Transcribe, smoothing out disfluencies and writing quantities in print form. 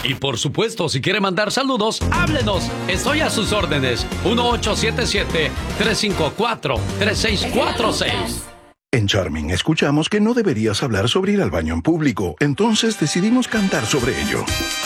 Y por supuesto, si quiere mandar saludos, háblenos. Estoy a sus órdenes. 1877-354-3646. En Charming escuchamos que no deberías hablar sobre ir al baño en público, entonces decidimos cantar sobre ello.